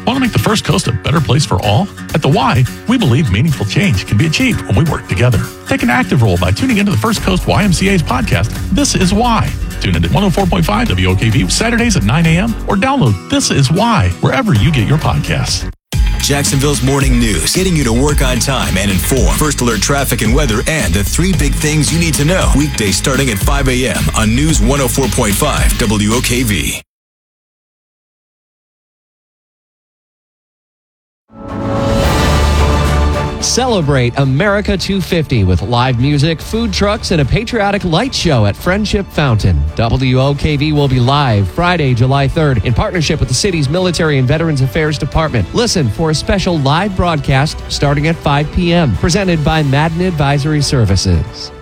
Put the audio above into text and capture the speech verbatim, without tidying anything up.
Want to make the First Coast a better place for all? At The Y, we believe meaningful change can be achieved when we work together. Take an active role by tuning into the First Coast Y M C A's podcast, This Is Why. Tune in at one oh four point five W O K V Saturdays at nine a.m. or download This Is Why wherever you get your podcasts. Jacksonville's morning news, getting you to work on time and informed. First alert traffic and weather and the three big things you need to know. Weekdays starting at five a.m. on News one oh four point five W O K V. Celebrate America two fifty with live music, food trucks, and a patriotic light show at Friendship Fountain. W O K V will be live Friday, July third in partnership with the city's Military and Veterans Affairs Department. Listen for a special live broadcast starting at five p.m. presented by Madden Advisory Services.